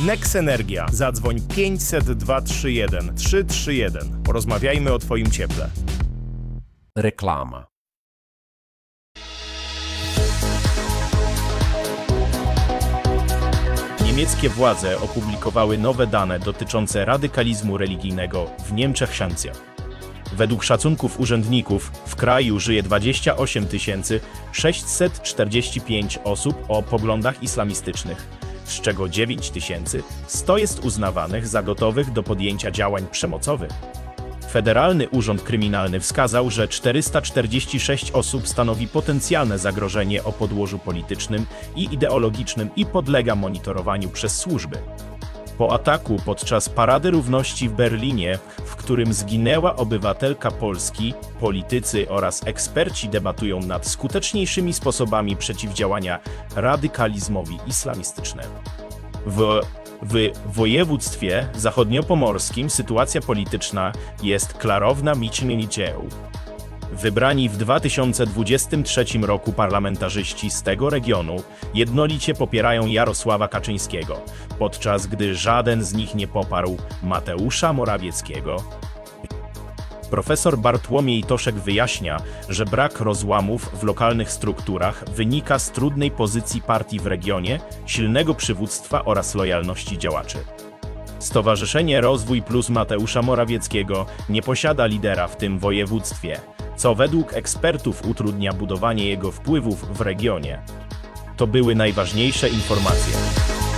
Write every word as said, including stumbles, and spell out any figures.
Nex Energia. Zadzwoń pięćset dwa trzy jeden trzy trzy jeden. Porozmawiajmy o Twoim cieple. Reklama. Niemieckie władze opublikowały nowe dane dotyczące radykalizmu religijnego w Niemczech. Według szacunków urzędników w kraju żyje dwadzieścia osiem tysięcy sześćset czterdzieści pięć osób o poglądach islamistycznych, z czego dziewięć tysięcy sto jest uznawanych za gotowych do podjęcia działań przemocowych. Federalny Urząd Kryminalny wskazał, że czterysta czterdzieści sześć osób stanowi potencjalne zagrożenie o podłożu politycznym i ideologicznym i podlega monitorowaniu przez służby. Po ataku podczas Parady Równości w Berlinie, w którym zginęła obywatelka Polski, politycy oraz eksperci debatują nad skuteczniejszymi sposobami przeciwdziałania radykalizmowi islamistycznemu. W W województwie zachodniopomorskim sytuacja polityczna jest klarowna micznieniczeu. Wybrani w dwa tysiące dwudziestym trzecim roku parlamentarzyści z tego regionu jednolicie popierają Jarosława Kaczyńskiego, podczas gdy żaden z nich nie poparł Mateusza Morawieckiego. Profesor Bartłomiej Toszek wyjaśnia, że brak rozłamów w lokalnych strukturach wynika z trudnej pozycji partii w regionie, silnego przywództwa oraz lojalności działaczy. Stowarzyszenie Rozwój Plus Mateusza Morawieckiego nie posiada lidera w tym województwie, co według ekspertów utrudnia budowanie jego wpływów w regionie. To były najważniejsze informacje.